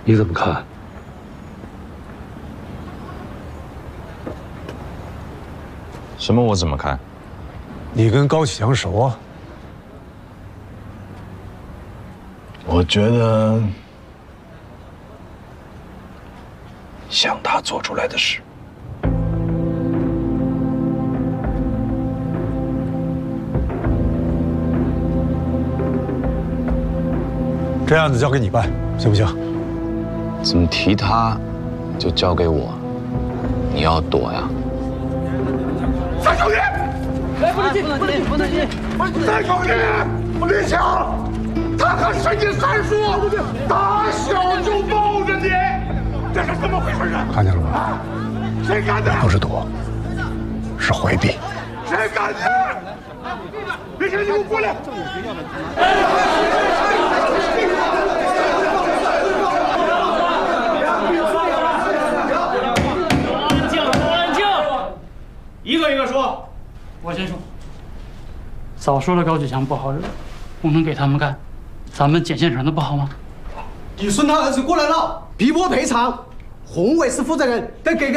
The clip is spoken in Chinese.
你怎么看？ 什么？我怎么看？ 你跟高启强熟啊？ 我觉得像他做出来的事。 这案子交给你办，行不行？ 怎么提他，就交给我？你要躲呀？ 三小姐，来，不能进，不能进，不能进！三小姐，李强，他可是你三叔，打小就抱着你，这是怎么回事啊？ 看见了吗？ 谁干的？ 不是躲，是回避。 谁干的？李强，你给我过来！ 一个一个说， 我先说。早说了高启强不好惹，不能给他们干，咱们捡现成的不好吗？ 李顺他儿子过来了，逼我赔偿，宏伟是负责人，得给个